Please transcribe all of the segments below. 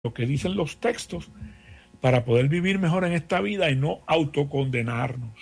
lo que dicen los textos para poder vivir mejor en esta vida y no autocondenarnos.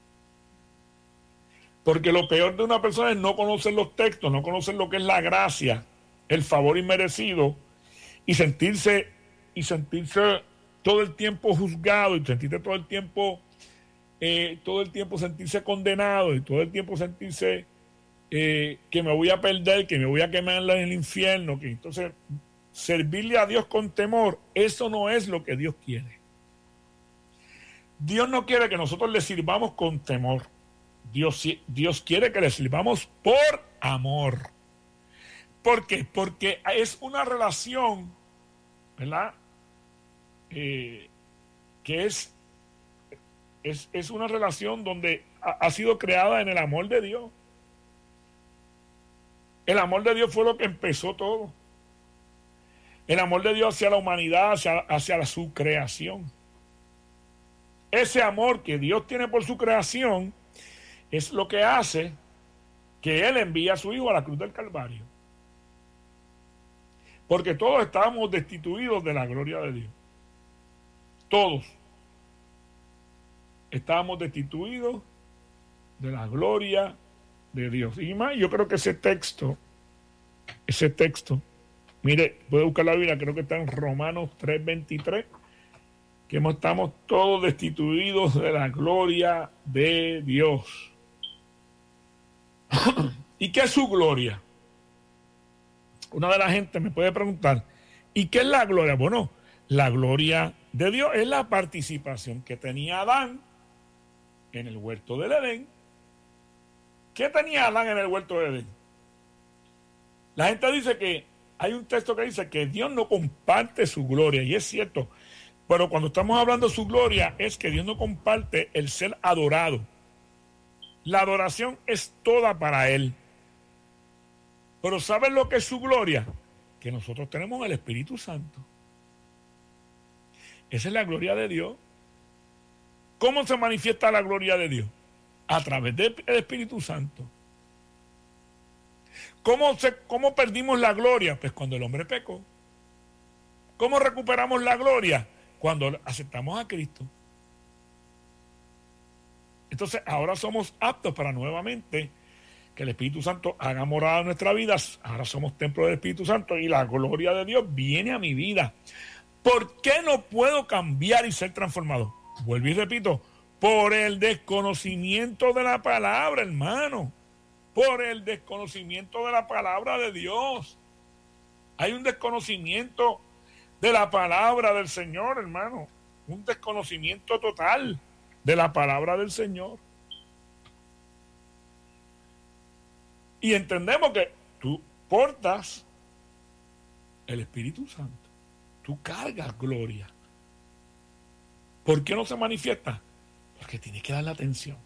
Porque lo peor de una persona es no conocer los textos, no conocer lo que es la gracia, el favor inmerecido y sentirse todo el tiempo juzgado y sentirse todo el tiempo sentirse condenado y todo el tiempo sentirse que me voy a perder, que me voy a quemar en el infierno, que entonces servirle a Dios con temor, eso no es lo que Dios quiere. Dios no quiere que nosotros le sirvamos con temor. Dios quiere que le sirvamos por amor. ¿Por qué? Porque es una relación, ¿verdad? Que es una relación donde ha sido creada en el amor de Dios. El amor de Dios fue lo que empezó todo. El amor de Dios hacia la humanidad, hacia su creación. Ese amor que Dios tiene por su creación es lo que hace que Él envíe a su Hijo a la cruz del Calvario. Porque todos estábamos destituidos de la gloria de Dios. Todos estábamos destituidos de la gloria de Dios. Y más, yo creo que ese texto, mire, puede buscar la Biblia, creo que está en Romanos 3:23, que estamos todos destituidos de la gloria de Dios. ¿Y qué es su gloria? Una de la gente me puede preguntar, ¿y qué es la gloria? Bueno, la gloria de Dios es la participación que tenía Adán en el huerto del Edén. ¿Qué tenía Adán en el huerto del Edén? La gente dice que hay un texto que dice que Dios no comparte su gloria, y es cierto, pero cuando estamos hablando de su gloria es que Dios no comparte el ser adorado. La adoración es toda para Él. Pero ¿saben lo que es su gloria? Que nosotros tenemos el Espíritu Santo. Esa es la gloria de Dios. ¿Cómo se manifiesta la gloria de Dios? A través del Espíritu Santo. ¿Cómo perdimos la gloria? Pues cuando el hombre pecó. ¿Cómo recuperamos la gloria? Cuando aceptamos a Cristo. Entonces ahora somos aptos para nuevamente que el Espíritu Santo haga morada en nuestra vida. Ahora somos templo del Espíritu Santo y la gloria de Dios viene a mi vida. ¿Por qué no puedo cambiar y ser transformado? Vuelvo y repito, por el desconocimiento de la palabra, hermano. Por el desconocimiento de la palabra de Dios. Hay un desconocimiento de la palabra del Señor, hermano. Un desconocimiento total de la palabra del Señor. Y entendemos que tú portas el Espíritu Santo. Tú cargas gloria. ¿Por qué no se manifiesta? Porque tienes que darle atención.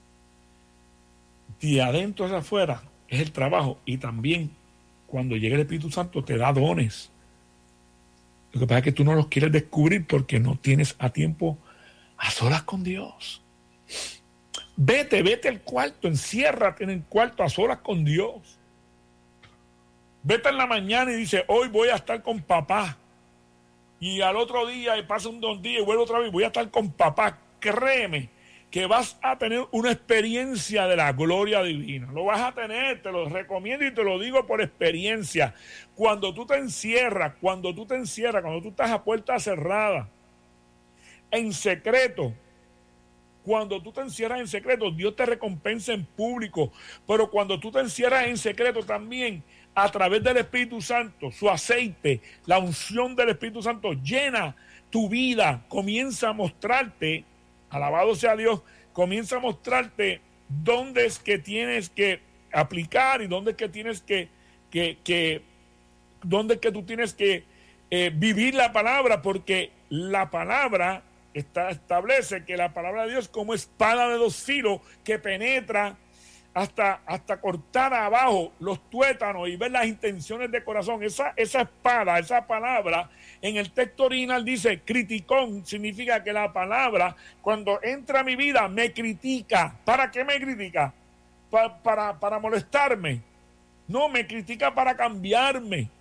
De adentro hacia afuera es el trabajo. Y también cuando llega el Espíritu Santo te da dones. Lo que pasa es que tú no los quieres descubrir porque no tienes a tiempo a solas con Dios. Vete al cuarto, enciérrate en el cuarto a solas con Dios. Vete en la mañana y dice, hoy voy a estar con papá. Y al otro día, y pasa un 2 días y vuelvo otra vez, voy a estar con papá. Créeme que vas a tener una experiencia de la gloria divina. Lo vas a tener, te lo recomiendo y te lo digo por experiencia. Cuando tú te encierras, cuando tú estás a puerta cerrada, en secreto, cuando tú te encierras en secreto, Dios te recompensa en público. Pero cuando tú te encierras en secreto también, a través del Espíritu Santo, su aceite, la unción del Espíritu Santo llena tu vida, comienza a mostrarte, alabado sea Dios, comienza a mostrarte dónde es que tienes que aplicar y dónde es que tienes dónde es que tú tienes que vivir la palabra, porque la palabra establece que la palabra de Dios como espada de 2 filos que penetra hasta cortar abajo los tuétanos y ver las intenciones de corazón. Esa espada, esa palabra, en el texto original dice criticón, significa que la palabra cuando entra a mi vida me critica. ¿Para qué me critica? Para molestarme. No, me critica para cambiarme.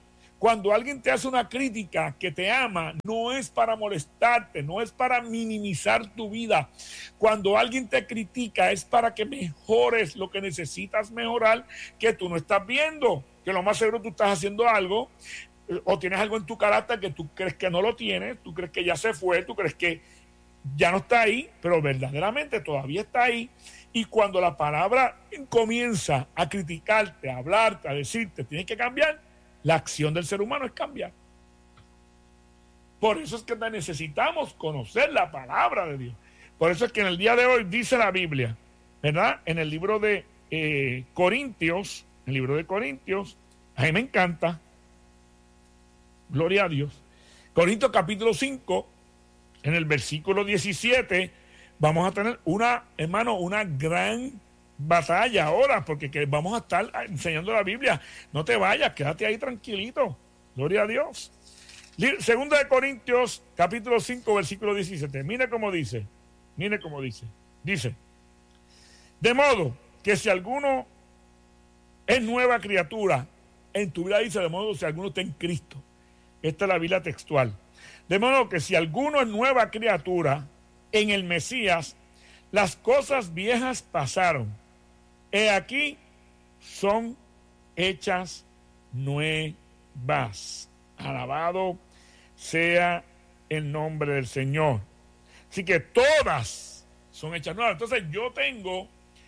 Cuando alguien te hace una crítica que te ama, no es para molestarte, no es para minimizar tu vida. Cuando alguien te critica es para que mejores lo que necesitas mejorar, que tú no estás viendo, que lo más seguro tú estás haciendo algo o tienes algo en tu carácter que tú crees que no lo tienes, tú crees que ya se fue, tú crees que ya no está ahí, pero verdaderamente todavía está ahí. Y cuando la palabra comienza a criticarte, a hablarte, a decirte, tienes que cambiar, la acción del ser humano es cambiar. Por eso es que necesitamos conocer la palabra de Dios. Por eso es que en el día de hoy dice la Biblia, ¿verdad? En el libro de Corintios, a mí me encanta, gloria a Dios. Corintios capítulo 5, en el versículo 17, vamos a tener una gran batalla ahora, porque vamos a estar enseñando la Biblia. No te vayas, quédate ahí tranquilito. Gloria a Dios. Segunda de Corintios, capítulo 5, versículo 17. Mire cómo dice. Dice, de modo que si alguno es nueva criatura, en tu vida dice, de modo si alguno está en Cristo. Esta es la Biblia textual. De modo que si alguno es nueva criatura en el Mesías, las cosas viejas pasaron. He aquí, son hechas nuevas. Alabado sea el nombre del Señor. Así que todas son hechas nuevas. Entonces yo tengo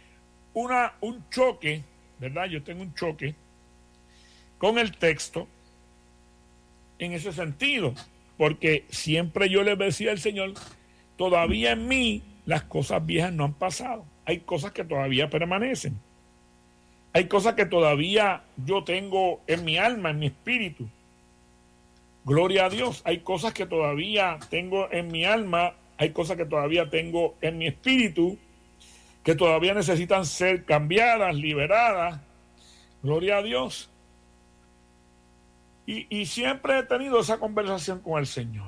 un choque, ¿verdad? Yo tengo un choque con el texto en ese sentido. Porque siempre yo le decía al Señor, todavía en mí las cosas viejas no han pasado. Hay cosas que todavía permanecen. Hay cosas que todavía yo tengo en mi alma, en mi espíritu. Gloria a Dios. Hay cosas que todavía tengo en mi alma, hay cosas que todavía tengo en mi espíritu, que todavía necesitan ser cambiadas, liberadas. Gloria a Dios. Y siempre he tenido esa conversación con el Señor.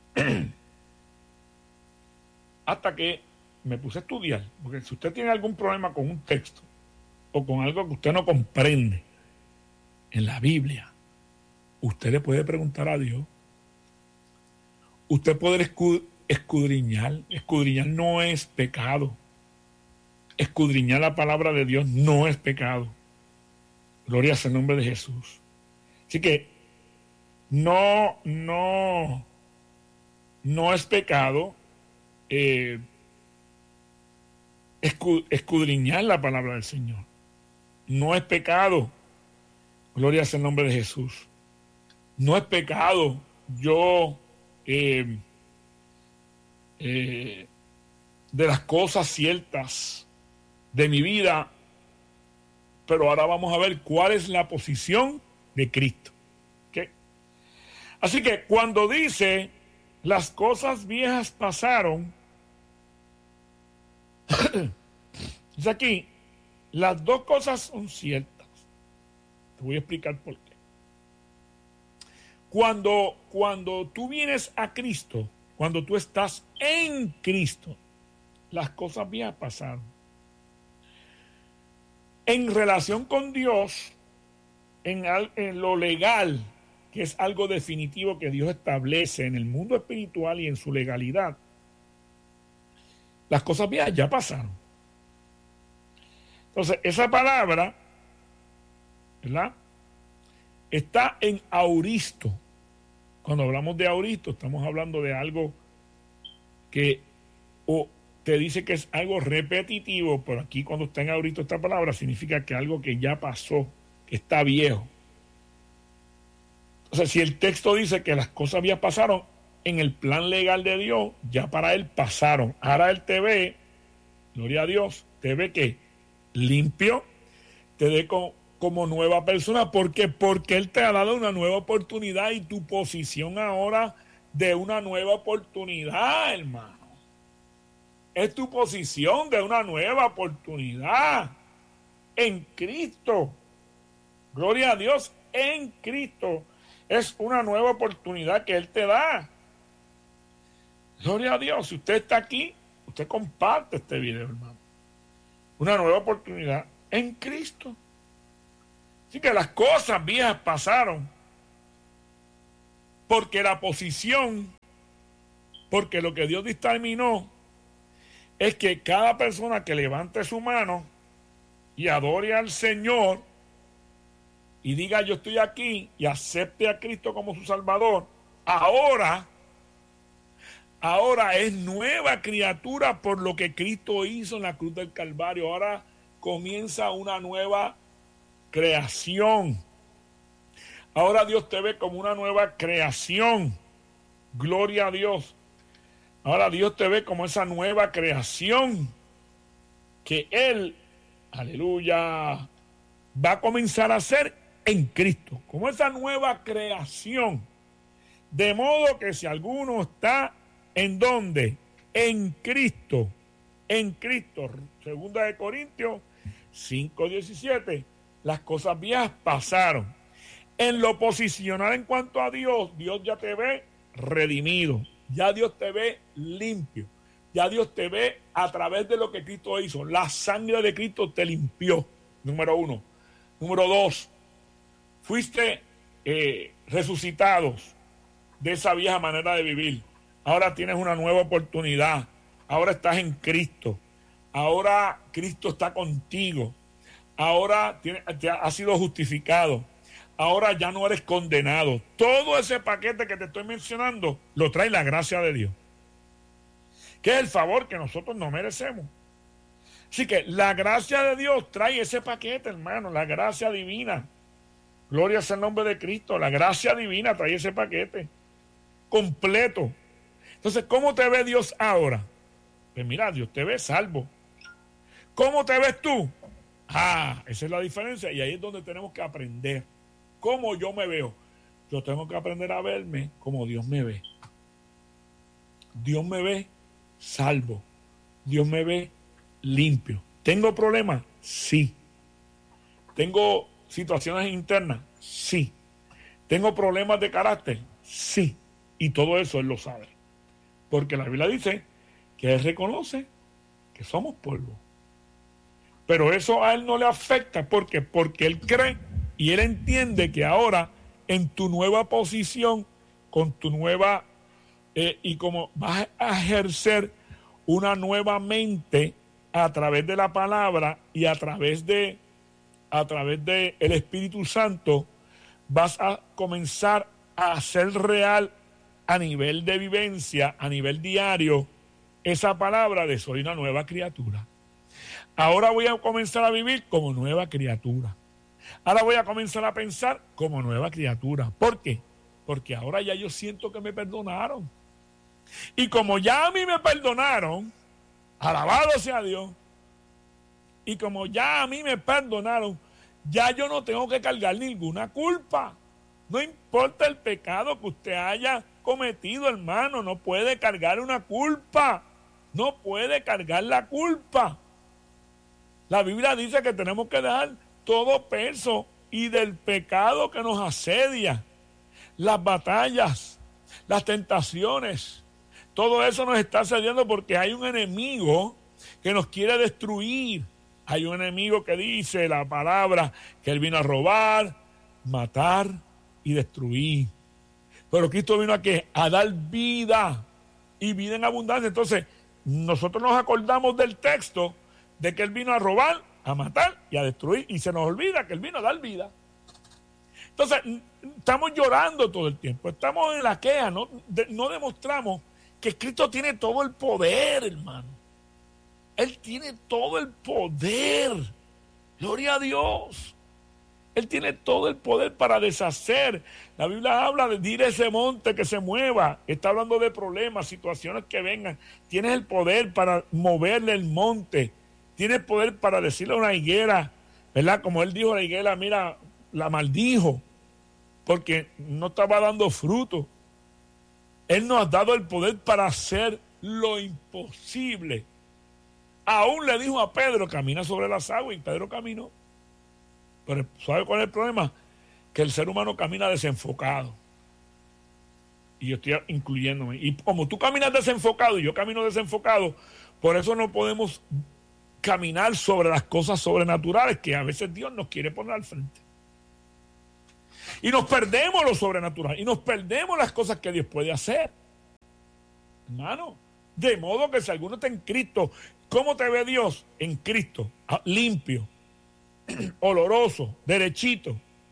Hasta que me puse a estudiar. Porque si usted tiene algún problema con un texto o con algo que usted no comprende en la Biblia, usted le puede preguntar a Dios. Usted puede escudriñar. Escudriñar no es pecado. Escudriñar la palabra de Dios no es pecado. Gloria sea el nombre de Jesús. Así que no es pecado escudriñar la palabra del Señor. No es pecado. Gloria sea el nombre de Jesús. No es pecado yo de las cosas ciertas de mi vida, pero ahora vamos a ver cuál es la posición de Cristo. ¿Okay? Así que cuando dice las cosas viejas pasaron, es aquí, las dos cosas son ciertas. Te voy a explicar por qué. Cuando tú vienes a Cristo, cuando tú estás en Cristo, las cosas viejas pasaron. En relación con Dios, en lo legal, que es algo definitivo que Dios establece en el mundo espiritual y en su legalidad, las cosas viejas ya pasaron. Entonces, esa palabra, ¿verdad?, está en auristo. Cuando hablamos de auristo, estamos hablando de algo que te dice que es algo repetitivo, pero aquí cuando está en auristo esta palabra significa que algo que ya pasó, que está viejo. O sea, si el texto dice que las cosas ya pasaron, en el plan legal de Dios, ya para él pasaron. Ahora él te ve, gloria a Dios, te ve que limpio, te ve como nueva persona. ¿Por qué? Porque él te ha dado una nueva oportunidad y tu posición ahora de una nueva oportunidad, hermano. Es tu posición de una nueva oportunidad en Cristo. Gloria a Dios, en Cristo. Es una nueva oportunidad que Él te da. Gloria a Dios. Si usted está aquí, usted comparte este video, hermano. Una nueva oportunidad en Cristo. Así que las cosas viejas pasaron. Porque la posición, porque lo que Dios determinó es que cada persona que levante su mano y adore al Señor y diga yo estoy aquí y acepte a Cristo como su Salvador, ahora es nueva criatura por lo que Cristo hizo en la cruz del Calvario. Ahora comienza una nueva creación. Ahora Dios te ve como una nueva creación. Gloria a Dios. Ahora Dios te ve como esa nueva creación que Él, aleluya, va a comenzar a hacer en Cristo. Como esa nueva creación. De modo que si alguno está ¿en dónde? En Cristo. En Cristo. Segunda de Corintios 5:17. Las cosas viejas pasaron. En lo posicional en cuanto a Dios, Dios ya te ve redimido. Ya Dios te ve limpio. Ya Dios te ve a través de lo que Cristo hizo. La sangre de Cristo te limpió. Número 1. Número 2. Fuiste resucitados de esa vieja manera de vivir. Ahora tienes una nueva oportunidad. Ahora estás en Cristo. Ahora Cristo está contigo. Ahora has sido justificado. Ahora ya no eres condenado. Todo ese paquete que te estoy mencionando lo trae la gracia de Dios, que es el favor que nosotros no merecemos. Así que la gracia de Dios trae ese paquete, hermano, la gracia divina. Gloria sea el nombre de Cristo. La gracia divina trae ese paquete completo. Entonces, ¿cómo te ve Dios ahora? Pues mira, Dios te ve salvo. ¿Cómo te ves tú? Esa es la diferencia y ahí es donde tenemos que aprender. ¿Cómo yo me veo? Yo tengo que aprender a verme como Dios me ve. Dios me ve salvo. Dios me ve limpio. ¿Tengo problemas? Sí. ¿Tengo situaciones internas? Sí. ¿Tengo problemas de carácter? Sí. Y todo eso Él lo sabe. Porque la Biblia dice que Él reconoce que somos polvo. Pero eso a Él no le afecta. ¿Por qué? Porque Él cree y Él entiende que ahora en tu nueva posición, con tu nueva, y como vas a ejercer una nueva mente a través de la palabra y a través de el Espíritu Santo, vas a comenzar a hacer real a nivel de vivencia, a nivel diario, esa palabra de soy una nueva criatura. Ahora voy a comenzar a vivir como nueva criatura. Ahora voy a comenzar a pensar como nueva criatura. ¿Por qué? Porque ahora ya yo siento que me perdonaron. Y como ya a mí me perdonaron, alabado sea Dios, y como ya a mí me perdonaron, ya yo no tengo que cargar ninguna culpa. No importa el pecado que usted haya cometido, hermano, no puede cargar una culpa. No puede cargar la culpa. La Biblia dice que tenemos que dejar todo peso y del pecado que nos asedia, las batallas, las tentaciones, todo eso nos está asediando porque hay un enemigo que nos quiere destruir. Hay un enemigo que dice la palabra que Él vino a robar, matar y destruir. Pero Cristo vino aquí a dar vida y vida en abundancia. Entonces, nosotros nos acordamos del texto de que Él vino a robar, a matar y a destruir, y se nos olvida que Él vino a dar vida. Entonces, estamos llorando todo el tiempo, estamos en la queja, no demostramos que Cristo tiene todo el poder, hermano. Él tiene todo el poder. Gloria a Dios. Él tiene todo el poder para deshacer. La Biblia habla de dir ese monte que se mueva. Está hablando de problemas, situaciones que vengan. Tienes el poder para moverle el monte. Tienes poder para decirle a una higuera, ¿verdad? Como Él dijo a la higuera, mira, la maldijo porque no estaba dando fruto. Él nos ha dado el poder para hacer lo imposible. Aún le dijo a Pedro, camina sobre las aguas, y Pedro caminó. Pero ¿sabe cuál es el problema? Que el ser humano camina desenfocado. Y yo estoy incluyéndome. Y como tú caminas desenfocado y yo camino desenfocado, por eso no podemos caminar sobre las cosas sobrenaturales que a veces Dios nos quiere poner al frente. Y nos perdemos lo sobrenatural. Y nos perdemos las cosas que Dios puede hacer. Hermano, de modo que si alguno está en Cristo, ¿cómo te ve Dios? En Cristo, limpio, oloroso, derechito.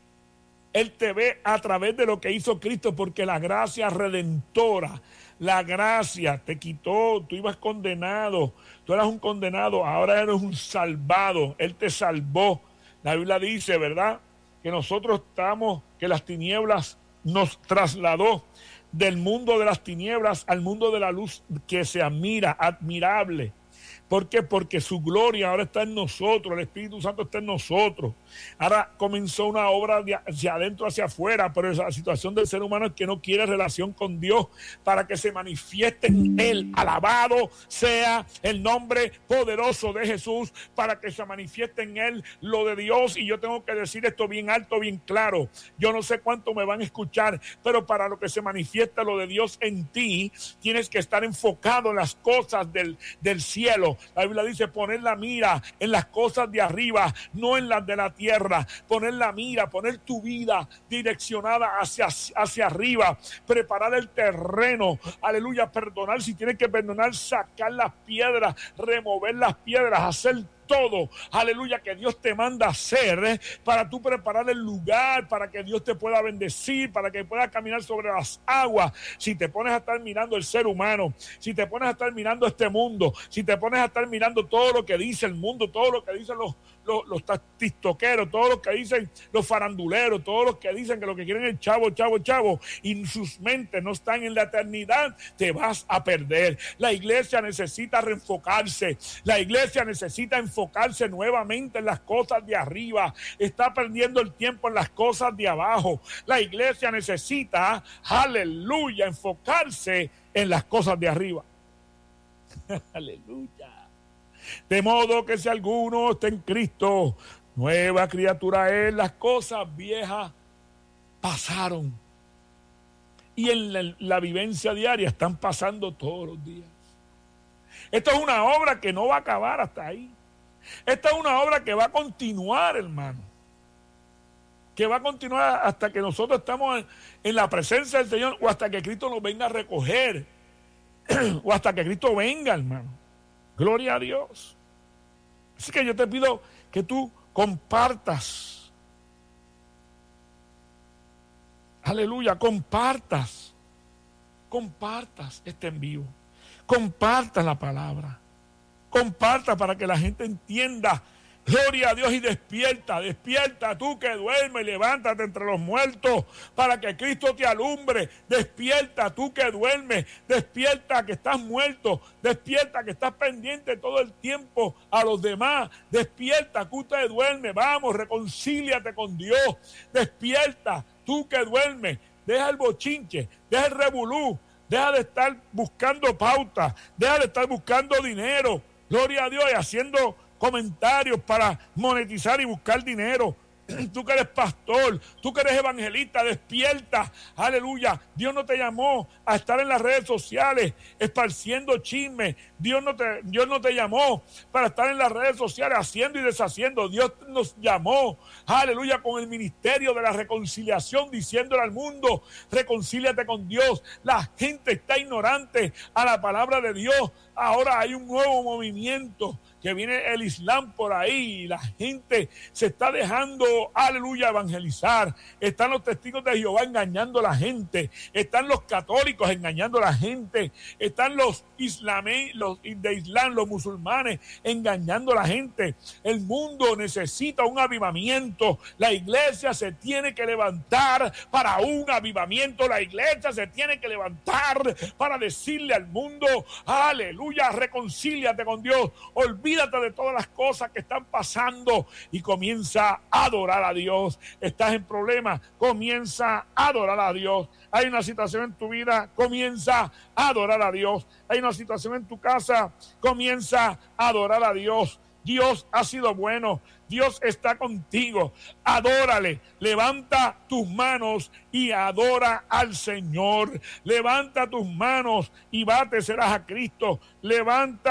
Él te ve a través de lo que hizo Cristo, porque la gracia redentora, la gracia te quitó, tú ibas condenado, tú eras un condenado, ahora eres un salvado, Él te salvó. La Biblia dice, ¿verdad?, que nosotros estamos, que las tinieblas nos trasladó del mundo de las tinieblas al mundo de la luz que se admira, admirable. ¿Por qué? Porque su gloria ahora está en nosotros, el Espíritu Santo está en nosotros. Ahora comenzó una obra de hacia adentro hacia afuera, pero la situación del ser humano es que no quiere relación con Dios para que se manifieste en Él. Alabado sea el nombre poderoso de Jesús, para que se manifieste en Él lo de Dios. Y yo tengo que decir esto bien alto, bien claro. Yo no sé cuánto me van a escuchar, pero para lo que se manifiesta lo de Dios en ti, tienes que estar enfocado en las cosas del cielo. La Biblia dice poner la mira en las cosas de arriba, no en las de la tierra. Poner la mira, poner tu vida direccionada hacia arriba, preparar el terreno, aleluya, perdonar si tienes que perdonar, sacar las piedras, remover las piedras, hacer todo, aleluya, que Dios te manda a hacer, para tú preparar el lugar, para que Dios te pueda bendecir, para que puedas caminar sobre las aguas. Si te pones a estar mirando el ser humano, si te pones a estar mirando este mundo, si te pones a estar mirando todo lo que dice el mundo, todo lo que dicen los tiktokeros, todo lo que dicen los faranduleros, todos los que dicen que lo que quieren es chavo, y sus mentes no están en la eternidad, te vas a perder. La iglesia necesita reenfocarse, la iglesia necesita enfocarse nuevamente en las cosas de arriba, está perdiendo el tiempo en las cosas de abajo. La iglesia necesita, aleluya, enfocarse en las cosas de arriba. Aleluya. De modo que si alguno está en Cristo, nueva criatura es, las cosas viejas pasaron. Y en la vivencia diaria están pasando todos los días. Esto es una obra que no va a acabar hasta ahí. Esta es una obra que va a continuar, hermano. Que va a continuar hasta que nosotros estamos en la presencia del Señor, o hasta que Cristo nos venga a recoger, o hasta que Cristo venga, hermano. Gloria a Dios. Así que yo te pido que tú compartas. Aleluya, compartas este en vivo. Compartas la palabra. Comparta para que la gente entienda. Gloria a Dios, y despierta tú que duermes, levántate entre los muertos para que Cristo te alumbre. Despierta tú que duermes, despierta que estás muerto, despierta que estás pendiente todo el tiempo a los demás, despierta que usted duerme, vamos, reconcíliate con Dios, despierta tú que duermes, deja el bochinche, deja el revolú, deja de estar buscando pautas, deja de estar buscando dinero, gloria a Dios, y haciendo comentarios para monetizar y buscar dinero. Tú que eres pastor, tú que eres evangelista, despierta, aleluya. Dios no te llamó a estar en las redes sociales esparciendo chismes. Dios no te llamó para estar en las redes sociales haciendo y deshaciendo. Dios nos llamó, aleluya, con el ministerio de la reconciliación, diciéndole al mundo, reconcíliate con Dios. La gente está ignorante a la palabra de Dios. Ahora hay un nuevo movimiento, que viene el Islam por ahí, y la gente se está dejando, aleluya, evangelizar. Están los testigos de Jehová engañando a la gente, están los católicos engañando a la gente, están los de Islam, los musulmanes engañando a la gente. El mundo necesita un avivamiento. La iglesia se tiene que levantar para un avivamiento. La iglesia se tiene que levantar para decirle al mundo, aleluya, reconcíliate con Dios, olvídate de todas las cosas que están pasando y comienza a adorar a Dios. Estás en problemas, comienza a adorar a Dios. Hay una situación en tu vida, comienza a adorar a Dios. Hay una situación en tu casa, comienza a adorar a Dios. Dios ha sido bueno, Dios está contigo, adórale, levanta tus manos y adora al Señor, levanta tus manos y báteselas a Cristo, levanta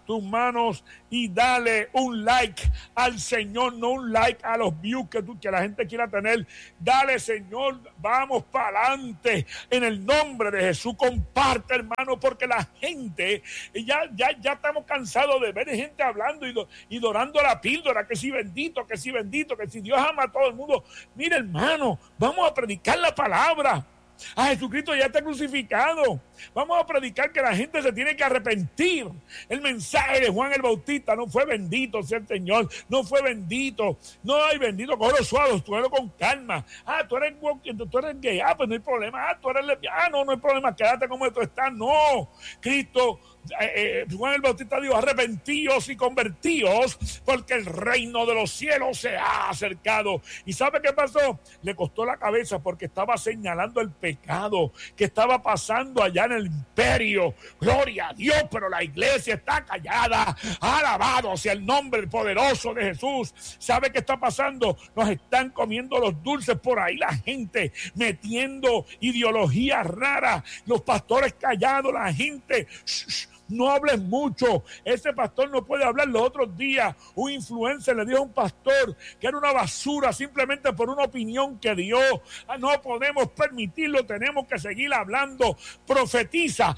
tus manos y dale un like al Señor, no un like a los views que la gente quiera tener. Dale, Señor, vamos para adelante en el nombre de Jesús. Comparte, hermano, porque la gente, ya estamos cansados de ver gente hablando y dorando la píldora, que si bendito, que si Dios ama a todo el mundo. Mira, hermano, vamos a predicar la palabra. A Jesucristo ya está crucificado. Vamos a predicar que la gente se tiene que arrepentir. El mensaje de Juan el Bautista no fue bendito sea el Señor, no fue bendito. No hay bendito, cógelo suave, cógelo con calma. Tú eres gay, pues no hay problema. Tú eres lesbiana, no hay problema, quédate como tú estás. No, Cristo, Juan el Bautista dijo: arrepentíos y convertíos, porque el reino de los cielos se ha acercado. ¿Y sabe qué pasó? Le costó la cabeza, porque estaba señalando el pecado que estaba pasando allá en el imperio. Gloria a Dios, pero la iglesia está callada. Alabado sea el nombre poderoso de Jesús. ¿Sabe qué está pasando? Nos están comiendo los dulces por ahí, la gente metiendo ideologías raras, los pastores callados, la gente no hables mucho. Ese pastor no puede hablar. Los otros días un influencer le dijo a un pastor que era una basura simplemente por una opinión que dio. No podemos permitirlo, tenemos que seguir hablando. Profetiza,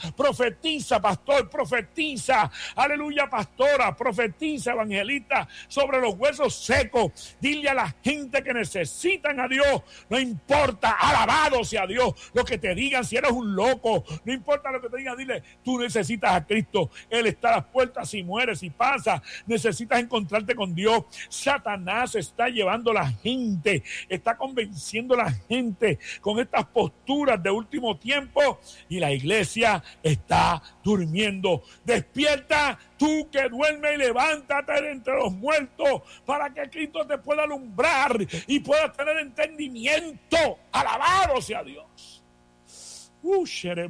pastor, profetiza. Aleluya, pastora, profetiza, evangelista, sobre los huesos secos. Dile a la gente que necesitan a Dios. No importa, alabado sea Dios, lo que te digan, si eres un loco, no importa lo que te digan, dile: tú necesitas a Cristo. Él está a las puertas. Si mueres, si pasa, necesitas encontrarte con Dios. Satanás está llevando a la gente, está convenciendo a la gente con estas posturas de último tiempo, y la iglesia está durmiendo. Despierta, tú que duermes, y levántate de entre los muertos, para que Cristo te pueda alumbrar y puedas tener entendimiento. Alabado sea Dios. Yo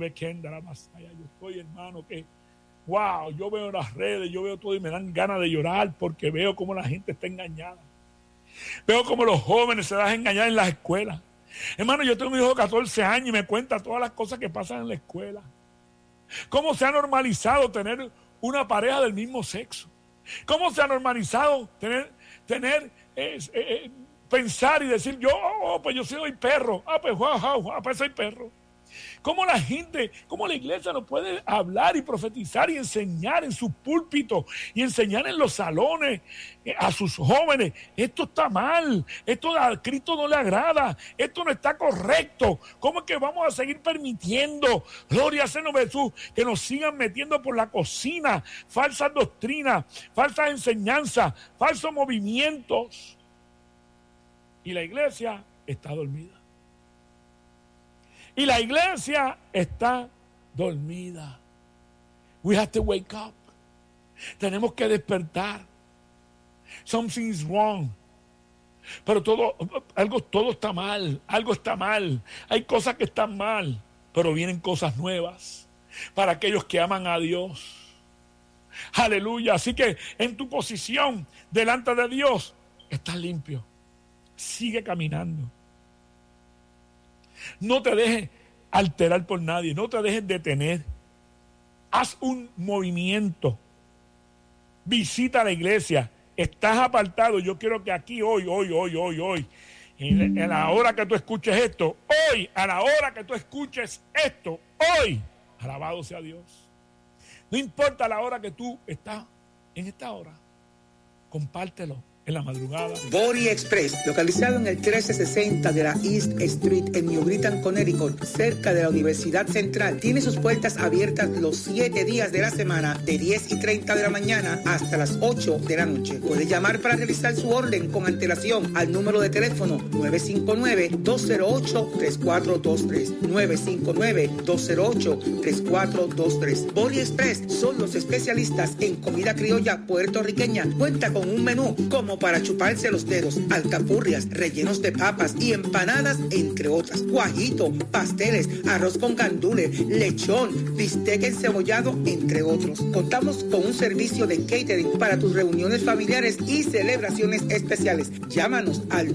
estoy, hermano, que wow, yo veo las redes, yo veo todo y me dan ganas de llorar, porque veo cómo la gente está engañada. Veo cómo los jóvenes se dejan engañar en las escuelas. Hermano, yo tengo un hijo de 14 años y me cuenta todas las cosas que pasan en la escuela. Cómo se ha normalizado tener una pareja del mismo sexo. Cómo se ha normalizado pensar y decir: pues yo soy perro. Pues soy perro. Cómo la gente, cómo la iglesia no puede hablar y profetizar y enseñar en sus púlpitos y enseñar en los salones a sus jóvenes: esto está mal, esto a Cristo no le agrada, esto no está correcto. ¿Cómo es que vamos a seguir permitiendo, gloria sea el nombre de Jesús, que nos sigan metiendo por la cocina falsas doctrinas, falsas enseñanzas, falsos movimientos? Y la iglesia está dormida. Y la iglesia está dormida. We have to wake up. Tenemos que despertar. Something is wrong. Pero todo está mal. Algo está mal. Hay cosas que están mal. Pero vienen cosas nuevas para aquellos que aman a Dios. Aleluya. Así que en tu posición delante de Dios, estás limpio. Sigue caminando. No te dejes alterar por nadie, no te dejes detener. Haz un movimiento. Visita la iglesia. Estás apartado. Yo quiero que aquí hoy, en la hora que tú escuches esto, hoy, alabado sea Dios. No importa la hora que tú estás en esta hora, compártelo. En la madrugada. Body Express, localizado en el 1360 de la East Street en New Britain, Connecticut, cerca de la Universidad Central, tiene sus puertas abiertas los 7 días de la semana, de 10:30 de la mañana hasta las 8 de la noche. Puede llamar para realizar su orden con antelación al número de teléfono 959-208-3423. 959-208-3423. Body Express son los especialistas en comida criolla puertorriqueña. Cuenta con un menú como para chuparse los dedos, alcapurrias, rellenos de papas y empanadas, entre otras. Guajito, pasteles, arroz con gandules, lechón, bistec encebollado, entre otros. Contamos con un servicio de catering para tus reuniones familiares y celebraciones especiales. Llámanos al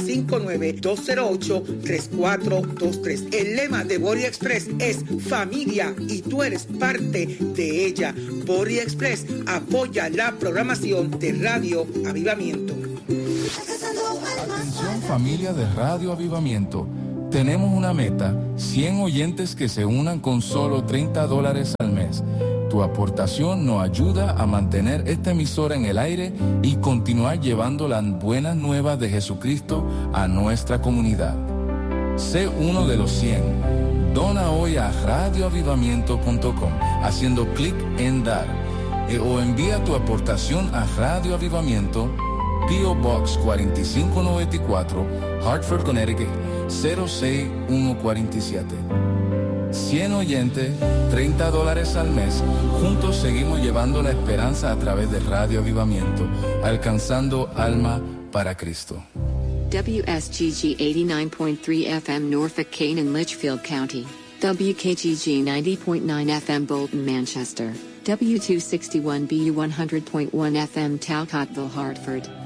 959-208-3423. El lema de Boria Express es familia y tú eres parte de ella. Boria Express apoya la programación de Radio Avivamiento. Atención familia de Radio Avivamiento. Tenemos una meta, 100 oyentes que se unan con solo $30 al mes. Tu aportación nos ayuda a mantener esta emisora en el aire y continuar llevando las buenas nuevas de Jesucristo a nuestra comunidad. Sé uno de los 100. Dona hoy a radioavivamiento.com haciendo clic en dar o envía tu aportación a Radio Avivamiento, P.O. Box 4594, Hartford, Connecticut 06147. 100 oyentes, $30 al mes. Juntos seguimos llevando la esperanza a través de Radio Avivamiento, alcanzando alma para Cristo. WSGG 89.3 FM Norfolk, Kane and Litchfield County. WKGG 90.9 FM Bolton, Manchester. W261BU 100.1 FM Talcottville, Hartford.